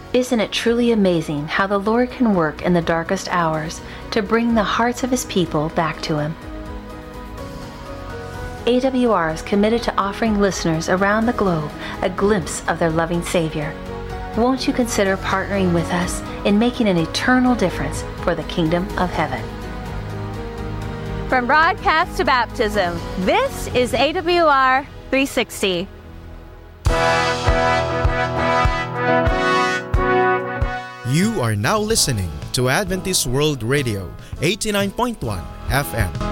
Isn't it truly amazing how the Lord can work in the darkest hours to bring the hearts of His people back to Him? AWR is committed to offering listeners around the globe a glimpse of their loving Savior. Won't you consider partnering with us in making an eternal difference for the kingdom of heaven? From broadcast to baptism, this is AWR 360. You are now listening to Adventist World Radio, 89.1 FM.